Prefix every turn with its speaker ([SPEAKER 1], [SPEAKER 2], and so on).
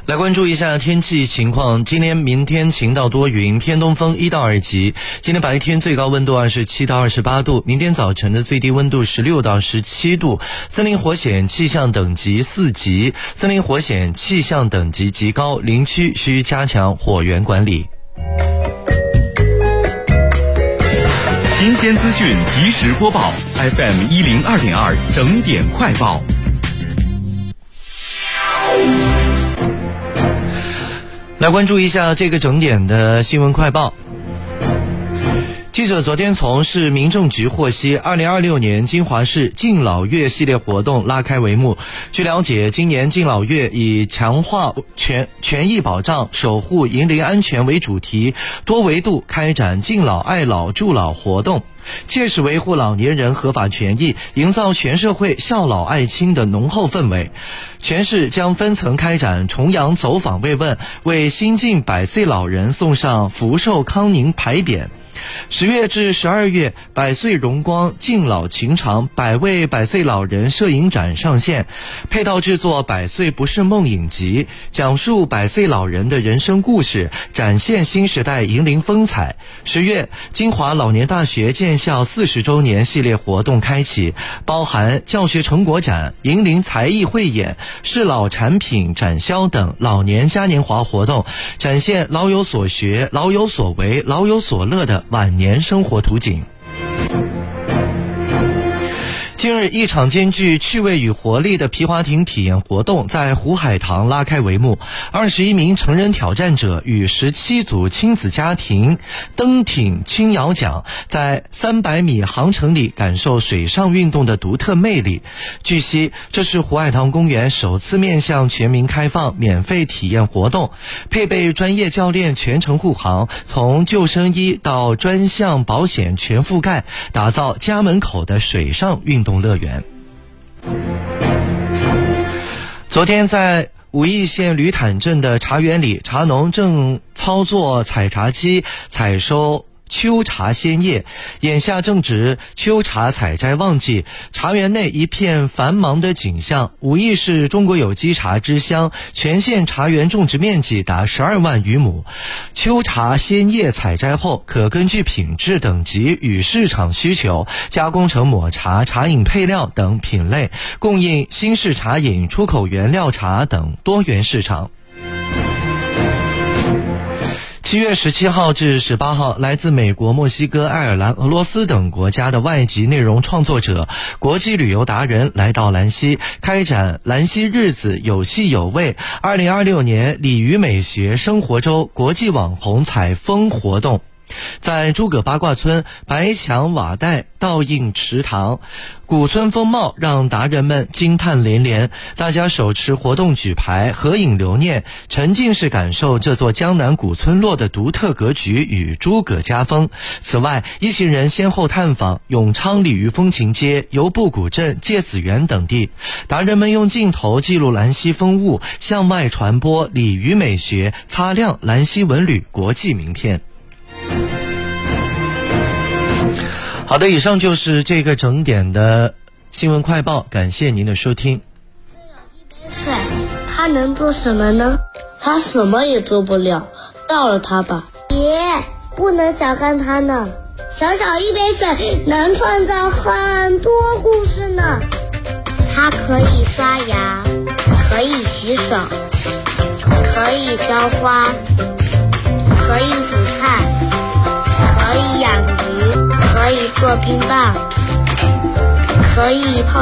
[SPEAKER 1] 来关注一下天气情况，今天明天晴到多云，偏东风1到2级。今天白天最高温度27到28度，明天早晨的最低温度16到17度。森林火险气象等级4级，森林火险气象等级极高，林区需加强火源管理。
[SPEAKER 2] 新鲜资讯及时播报 FM 102.2整点快报。
[SPEAKER 1] 来关注一下这个整点的新闻快报。记者昨天从市民政局获悉，2026年金华市敬老月系列活动拉开帷幕。据了解，今年敬老月以强化权益保障、守护银龄安全为主题，多维度开展敬老爱老助老活动，切实维护老年人合法权益，营造全社会孝老爱亲的浓厚氛围。全市将分层开展重阳走访慰问，为新晋100岁老人送上福寿康宁牌匾。10月至12月，100岁荣光敬老情长100位100岁老人摄影展上线，配套制作100岁不是梦影集，讲述100岁老人的人生故事，展现新时代银龄风采。10月，金华老年大学建校40周年系列活动开启，包含教学成果展、银龄才艺汇演、适老产品展销等老年嘉年华活动，展现老有所学、老有所为、老有所乐的晚年生活图景。近日，一场兼具趣味与活力的皮划艇体验活动在湖海堂拉开帷幕。21名成人挑战者与17组亲子家庭登艇轻摇桨，在300米航程里感受水上运动的独特魅力。据悉，这是湖海堂公园首次面向全民开放免费体验活动，配备专业教练全程护航，从救生衣到专项保险全覆盖，打造家门口的水上运动乐园。昨天在武义县吕坦镇的茶园里，茶农正操作采茶机采收秋茶鲜叶，眼下正值秋茶采摘旺季，茶园内一片繁忙的景象。武义是中国有机茶之乡，全县茶园种植面积达12万余亩。秋茶鲜叶采摘后，可根据品质等级与市场需求加工成抹茶、茶饮配料等品类，供应新式茶饮、出口原料茶等多元市场。7月17号至18号，来自美国、墨西哥、爱尔兰、俄罗斯等国家的外籍内容创作者、国际旅游达人来到兰溪，开展兰溪日子有戏有味2026年礼仪美学生活周国际网红采风活动。在诸葛八卦村白墙瓦带倒映池塘，古村风貌让达人们惊叹连连。大家手持活动举牌合影留念，沉浸式感受这座江南古村落的独特格局与诸葛家风。此外，一行人先后探访永昌鲤鱼风情街、油布古镇、芥子园等地，达人们用镜头记录兰溪风物，向外传播鲤鱼美学，擦亮兰溪文旅国际名片。好的，以上就是这个整点的新闻快报，感谢您的收听。
[SPEAKER 3] 有一杯水，它能做什么呢？它什么也做不了，倒了它吧。别，不能小看它呢。小小一杯水能创造很多故事呢。它可以刷牙，可以洗手，可以浇花，可以煮菜，可以养鱼，可以做冰棒，可以泡